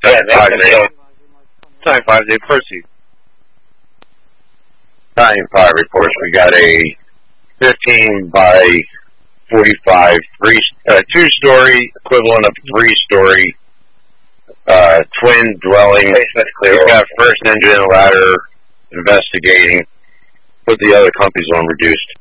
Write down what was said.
Time 5 day proceed. Time 5 reports. We got a 15 by 45 two-story equivalent of 3-story twin dwelling. We've got first engine ladder investigating. Put the other companies on reduced.